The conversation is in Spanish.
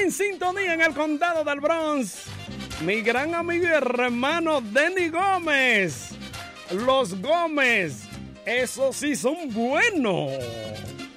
en sintonía en el condado del Bronx. Mi gran amigo y hermano Denny Gómez. Los Gómez, esos sí son buenos.